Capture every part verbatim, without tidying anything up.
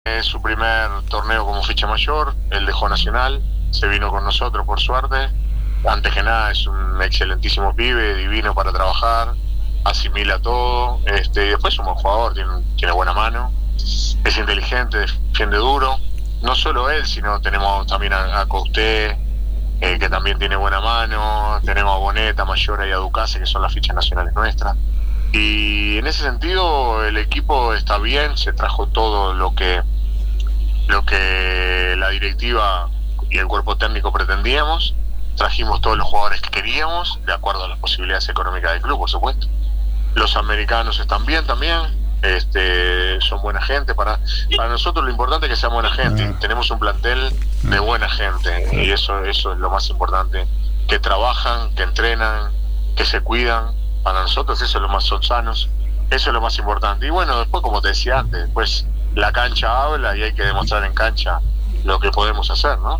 Es su primer torneo como ficha mayor, él dejó Nacional, se vino con nosotros por suerte. Antes que nada es un excelentísimo pibe, divino para trabajar, asimila todo, este, y después es un buen jugador, tiene, tiene buena mano, es inteligente, defiende duro. No solo él, sino tenemos también a, a Couté, eh, que también tiene buena mano, tenemos a Boneta, Mayora y a Ducase, que son las fichas nacionales nuestras. Y en ese sentido el equipo está bien, se trajo todo lo que lo que la directiva y el cuerpo técnico pretendíamos, trajimos todos los jugadores que queríamos, de acuerdo a las posibilidades económicas del club, por supuesto. Los americanos están bien también, este, son buena gente. Para, para nosotros lo importante es que sean buena gente, y tenemos un plantel de buena gente, y eso, eso es lo más importante, que trabajan, que entrenan, que se cuidan. Para nosotros eso es lo más, son sanos, eso es lo más importante. Y bueno, después, como te decía antes, después la cancha habla y hay que demostrar en cancha lo que podemos hacer, ¿no?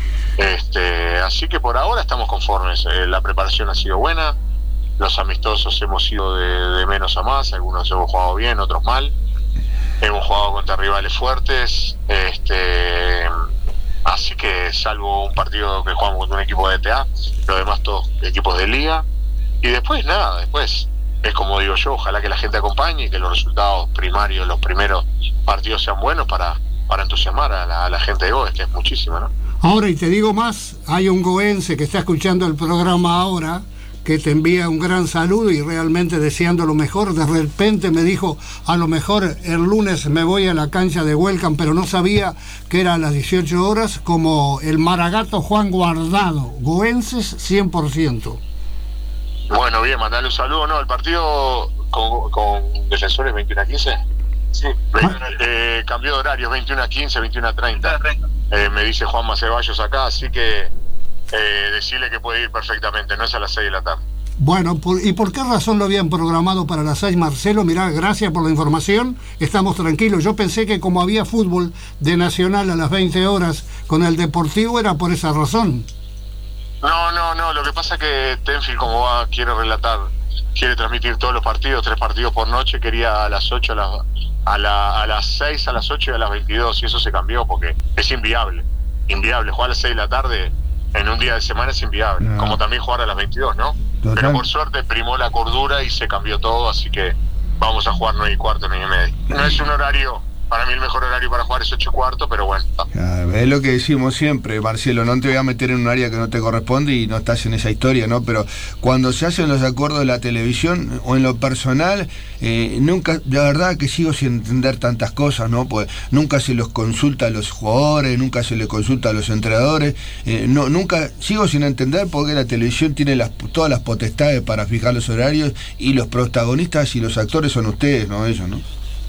Este, así que por ahora estamos conformes. Eh, la preparación ha sido buena, los amistosos hemos ido de, de menos a más, algunos hemos jugado bien, otros mal, hemos jugado contra rivales fuertes, este, así que salvo un partido que jugamos contra un equipo de T A, los demás todos equipos de liga. Y después nada, después es como digo yo, ojalá que la gente acompañe y que los resultados primarios, los primeros partidos sean buenos para, para entusiasmar a la, a la gente de Goes, que es muchísima, ¿no? Ahora, y te digo más, hay un goense que está escuchando el programa ahora, que te envía un gran saludo y realmente deseando lo mejor. De repente me dijo, a lo mejor el lunes me voy a la cancha de Welcome, pero no sabía que era a las dieciocho horas, como el Maragato Juan Guardado, goenses cien por ciento. Bueno, bien, mandarle un saludo, ¿no? El partido con, con Defensores veintiuno a quince. Sí. Eh, cambió de horario, veintiuno a quince, veintiuno a treinta. Eh, me dice Juanma Ceballos acá, así que eh, decirle que puede ir perfectamente, no es a las seis de la tarde. Bueno, por, ¿y por qué razón lo habían programado para las seis, Marcelo? Mirá, gracias por la información, estamos tranquilos. Yo pensé que como había fútbol de Nacional a las veinte horas con el Deportivo, era por esa razón. No, no, no, lo que pasa es que Tenfield, como va, quiere relatar, quiere transmitir todos los partidos, tres partidos por noche, quería a las ocho, a, la, a, la, a las seis, a las ocho y a las veintidós, y eso se cambió porque es inviable, inviable, jugar a las seis de la tarde en un día de semana es inviable, no. Como también jugar a las veintidós, ¿no? Total. Pero por suerte primó la cordura y se cambió todo, así que vamos a jugar nueve y cuarto, nueve y media. No es un horario... Para mí el mejor horario para jugar es ocho y cuarto, pero bueno. Claro, es lo que decimos siempre, Marcelo, no te voy a meter en un área que no te corresponde y no estás en esa historia, ¿no? Pero cuando se hacen los acuerdos de la televisión o en lo personal, eh, nunca, la verdad que sigo sin entender tantas cosas, ¿no? Pues nunca se los consulta a los jugadores, nunca se les consulta a los entrenadores, eh, no, nunca, sigo sin entender por qué la televisión tiene las, todas las potestades para fijar los horarios y los protagonistas y los actores son ustedes, ¿no? Ellos, ¿no?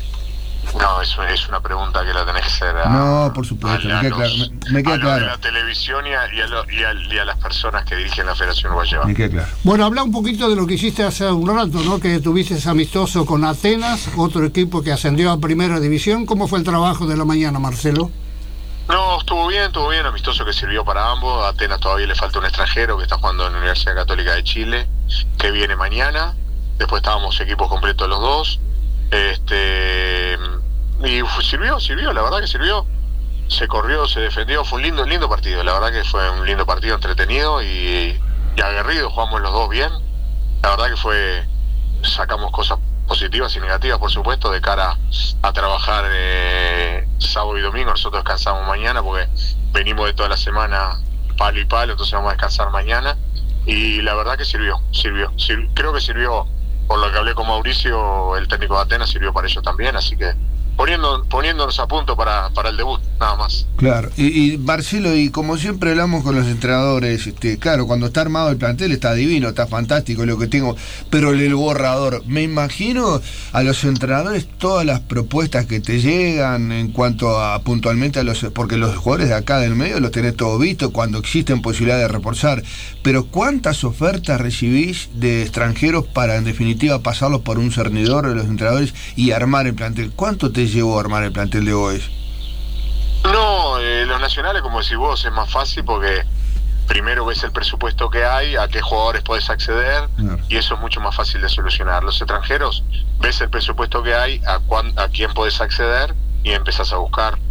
No, es, es una pregunta que la tenés que hacer a, no, por supuesto, a, a me queda los, claro, me, me queda a claro. de la televisión y a, y, a lo, y, a, y a las personas que dirigen la Federación Uruguaya. Me queda claro. Bueno, habla un poquito de lo que hiciste hace un rato, ¿no? Que tuviste amistoso con Atenas, otro equipo que ascendió a Primera División. ¿Cómo fue el trabajo de la mañana, Marcelo? No, estuvo bien, estuvo bien, amistoso que sirvió para ambos. A Atenas todavía le falta un extranjero que está jugando en la Universidad Católica de Chile, que viene mañana. Después estábamos equipos completos los dos. Este... Y sirvió, sirvió, la verdad que sirvió. Se corrió, se defendió, fue un lindo, lindo partido. La verdad que fue un lindo partido, entretenido y, y aguerrido. Jugamos los dos bien. La verdad que fue, sacamos cosas positivas y negativas, por supuesto, de cara a trabajar eh, sábado y domingo. Nosotros descansamos mañana porque venimos de toda la semana palo y palo, entonces vamos a descansar mañana. Y la verdad que sirvió, sirvió. Sir, creo que sirvió, por lo que hablé con Mauricio, el técnico de Atenas, sirvió para ellos también, así que Poniendo, poniéndonos a punto para, para el debut, nada más. Claro, y, y Marcelo, y como siempre hablamos con los entrenadores, este, claro, cuando está armado el plantel está divino, está fantástico lo que tengo, pero el borrador, me imagino a los entrenadores todas las propuestas que te llegan en cuanto a puntualmente a los, porque los jugadores de acá del medio los tenés todo visto cuando existen posibilidades de reforzar, pero ¿cuántas ofertas recibís de extranjeros para en definitiva pasarlos por un cernidor de los entrenadores y armar el plantel? ¿Cuánto te llevó a armar el plantel de Goes? No, eh, los nacionales, como decís vos, es más fácil porque primero ves el presupuesto que hay, a qué jugadores podés acceder, no. Y eso es mucho más fácil de solucionar. Los extranjeros, ves el presupuesto que hay, a, cuán, a quién podés acceder y empezás a buscar.